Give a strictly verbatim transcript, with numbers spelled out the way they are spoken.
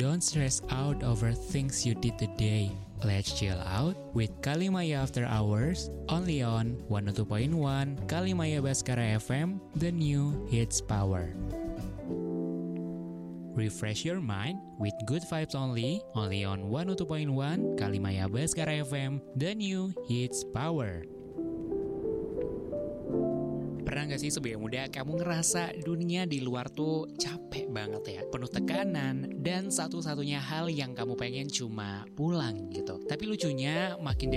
Don't stress out over things you did today. Let's chill out with Kalimaya After Hours, only on one oh two point one Kalimaya Baskara F M, the new hits power. Refresh your mind with good vibes only, only on one oh two point one Kalimaya Baskara F M, the new hits power. Pernah gak sih sebagai muda kamu ngerasa dunia di luar tuh capek banget ya, penuh tekanan, dan satu-satunya hal yang kamu pengen cuma pulang gitu. Tapi lucunya makin